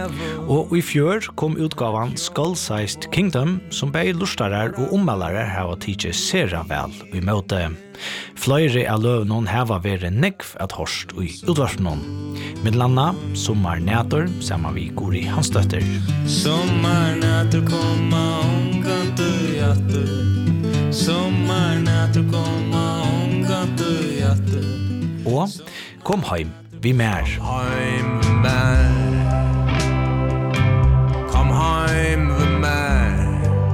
Og i fjør kom utgavan Skull-Sized Kingdom, som bei lustarar og ommalare hava tidsi sera vel i måte. Fløyre av løvnån hava vere nekv at horst i utvarsnån. Midlanda, Sommarnætur, saman vi Guri Hansdøtter. Sommarnætur komma omgant og jatter. Sommarnætur komma omgant og jatter. Og Kom heim, vi mer. Heim mer. Kom heim vi mer.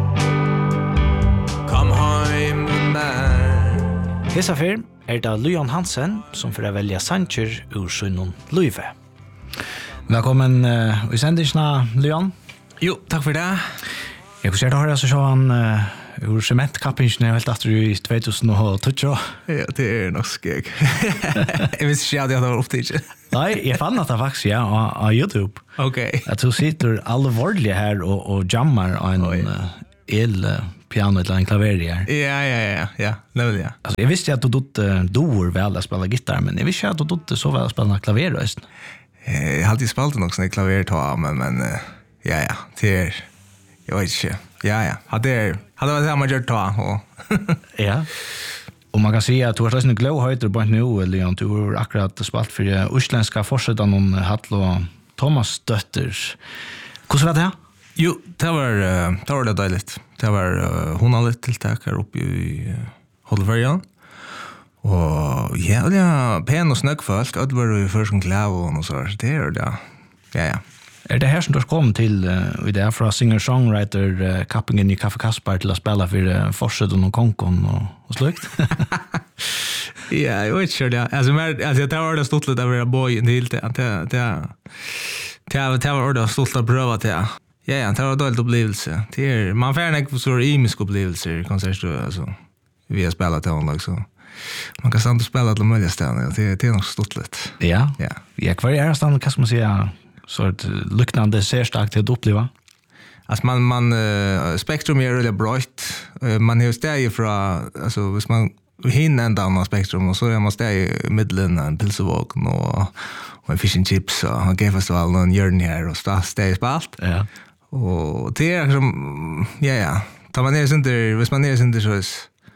Kom heim vi mer. Hesa fyr det Lujan Hansen som får velja sanger ur sunnum Luive. Velkommen i sendisna, Lujan. Jo, takk for det. Jeg kunne se det her, så han ur sementkappingen helt etter i 2012. Ja, det nok skeg. Jeg visste ikke at jeg hadde vært opptidget. Nei, jeg fann at det faktisk, ja, av YouTube. Ok. At du sitter alvorlig her og jammar av en piano eller en klaver her. Ja, nemlig, ja. Altså, jeg visste at du doer vel å spille gitar, men jeg visste ikke at du så vel å spille klaver. Jeg har alltid spilt noen sånne klavertå, men ja, det jeg vet ikke. Ja. Hadde vært det man gjør ta. Ja. Og man kan si at du har slags gløvhøyder på nå, Leon. Du har akkurat spilt for uslenska forsetan om Hatlo Thomas Døtter. Hvordan var det? Jo, det var det deiligt. Det var honanligt tiltak her oppe i Holdeferjan. Og ja, pen og snøggfolk. Alle var i først klav og noe sånt. Det det. Ja. Det her som du har kommet til i det fra singer-songwriter kappingen i Kaffe Kaspar til å spille for Forset og Konkon og slukt? Ja, jeg vet ikke det. Altså, det var det stort litt av å være boyen til det. Det var det stort å prøve til. Ja, det var dårlig opplevelse. Man får ikke så imiske opplevelser, konserter, altså, vi har spillet til håndlag, så man kan stand og spille til mulige steder. Det nok stort litt. Ja, hva det stand, hva skal man si, så det luknande särstakt till att uppleva. Alltså man spektrum är really bright. Man har steg från alltså hvis man hinner ända av spektrum och så är man steg i mitten en pilsevåg och en fish and chips och en festival och en hjörn här och steg spalt. Ja. Och det är som ja. Tar man ner inte hvis man ner inte så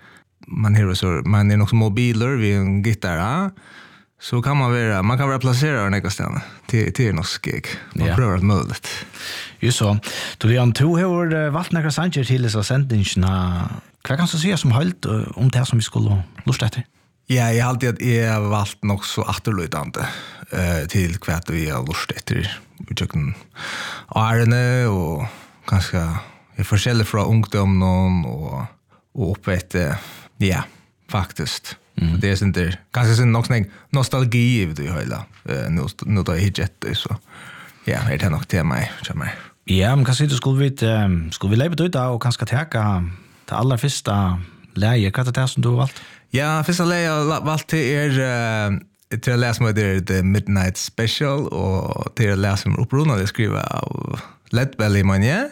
man är nog mobiler vid en gitarr. Så kan man kan vara placerad några ställen till något skeg. Man prövar att möjligt. Just så. Du Leon, du har valt några sanger till dessa sändningarna. Vad kan du säga som höjt om det som vi skulle lusta efter? Ja, jag har alltid jag valt något så atterlöjtande till kvart vi har lusta efter. Vi tycker Arne och ganska forskjellig från ungdom och uppvätt ja, faktiskt. Det är inte kanske någon sån nostalgi i det hela. Nu då hit så. Ja, det är nog till mig. Ja, men kanske skulle vi leva ut och kanske ta det allra första läge. Vad är det som du har valt? Ja, första läge jag valt till att läsa med The Midnight Special och till att läsa med upprona det skriva av Led Belly Mania.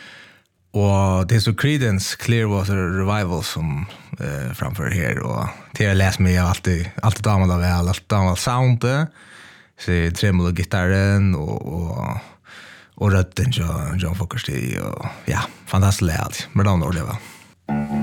Och det så Creedence Clearwater Revival som framför här och till att läsa mig alltid damer av allt damer sound så tremolo gitarren och rötten John Fogerty och ja fantastiskt lätt med de ord det var